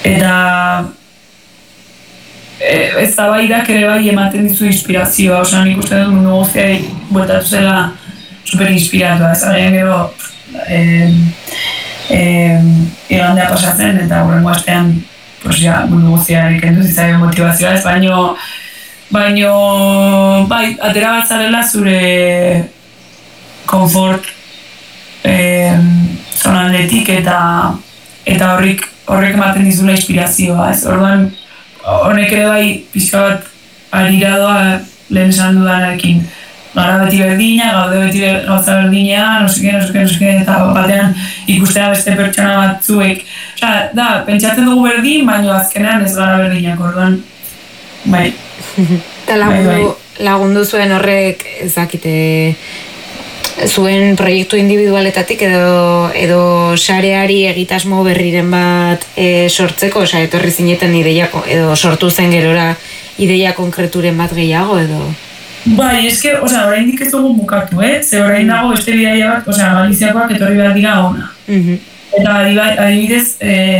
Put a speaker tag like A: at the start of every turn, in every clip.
A: eta ez da baidak ere bai ematen dizu inspirazioa, osea nik uste dut mundu guztiai bueltatu zela super inspiratua, ez agian gero igandea pasatzen eta hurrengo astean pues ja, mundu guztiarik kendu zitzaion motivazioa ez, baino bai, atera bat zarela zure konfort zonaldetik eta horrek ematen dizula inspirazioa, ez? Orduan, honek ere bai pixka bat arira doa lehen esan dudanarekin. Gara beti berdina, gaude beti gauza berdina, no seke, eta batean ikustea beste pertsona batzuek. Osea, da, pentsatzen dugu berdin, baina azkenean ez gara berdinak, orduan, bai.
B: Eta lagundu zuen horrek, ezakite, zuen proiektu individualetatik edo sareari egitasmo berriren bat sortzeko, osea, etorri zineten ideiako, edo sortu zen gerora ideia konkreturen bat gehiago, edo...
A: Bai, eske, osea, oraindik ez dugu bukatu, ze orain dago beste bidaia bat, osea, Galiziakoak etorri behar dira ona. Eta adibidez,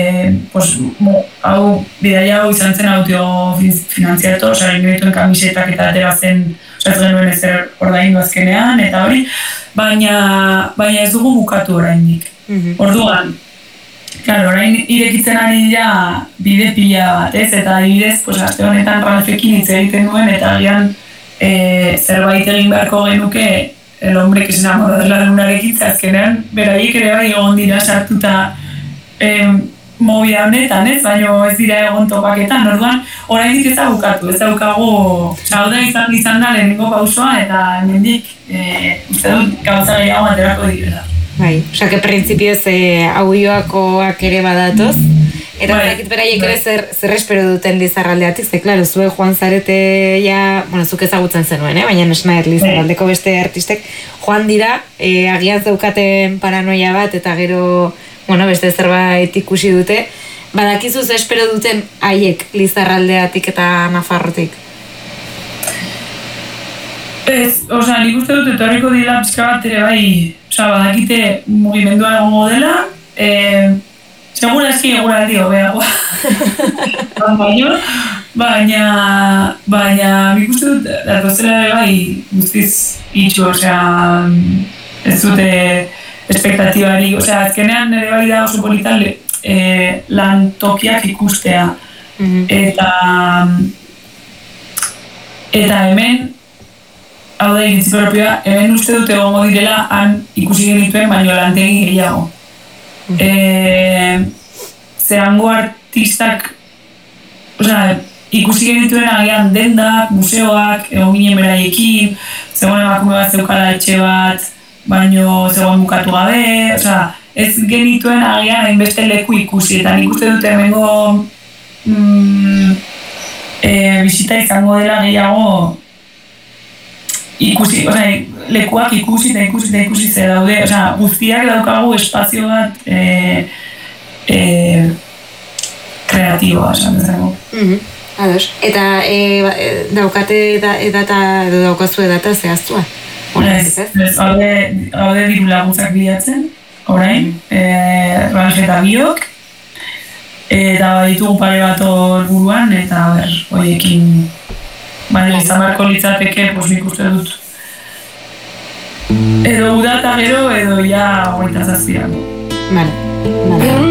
A: hau bidaia hau izan zen autofinantziatu, osea, ingretuen kamisetak eta atera zen, osea, ez genuen ezer ordaindu azkenean, eta hori, baina ez dugu bukatu oraindik. Orduan, claro, orain irekitzen ari dira bide pila bat, eta adibidez, aste honetan Ralfekin hitz egiten duen, eta agian zerbait egin beharko genuke el hombre que se enamora de la lunarekin, azkenean beraiek ere bai egon dira sartuta movida honetan, baina ez dira egon topaketan, orduan oraindik ez da bukatu, ez daukagu sauda izan da lehenengo pausoa eta hemendik uste dut gauza gehiago aterako direla.
B: Bai, osea, que printzipioz auioakoak ere badatoz, eta beraiek ere zer espero duten Lizarraldeatik, ze, klaro, zue joan zarete, zuk ezagutzen zenuen, baina nesnaet Lizarraldeko beste artistek, joan dira, agian zeukaten paranoia bat, eta gero, beste zerbait ikusi dute, badakizu ze espero duten haiek Lizarraldeatik eta Nafarrotik?
A: Ez, osea, nik uste dut etorriko dira pixka bat ere bai, osea, badakite mugimendua egongo dela, segura eski eguraldi hobeagoa, baina nik uste dut datozela ere bai guztiz itxu, osea, ez dute espektatibari, osea, azkenean ere bai da oso politan lan tokiak ikustea, eta hemen, hau da iritzi propioa, hemen uste dute egongo direla han ikusi genituen baino lantegi gehiago. Zerango artistak, ikusi genituen agian dendak, museoak, egon ginen beraiekin, zegoen emakume bat zeukala etxe bat, baino zegoen bukatu gabe, ez genituen agian hainbeste leku ikusi, eta nik uste dute hemengo bisita izango dela gehiago ikusi, lekuak ikusi ze daude, guztiak daukagu espazio bat kreatiboa, esan bezala.
B: Ados, eta daukate edata, edo daukazu edata zehaztua?
A: Ez, gaude diru laguntzak bilatzen, orain, Ralf eta biok, eta ditugu pare bat hor buruan, eta horiekin izan beharko litzateke, nik uste dut. Edo udata gero, edo ja 27.
B: Vale.